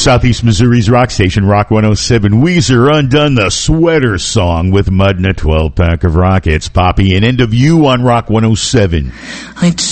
Southeast Missouri's rock station, Rock 107. Weezer undone the sweater song with Mud and a 12-pack of rockets. Poppy and End of You on Rock 107. I'd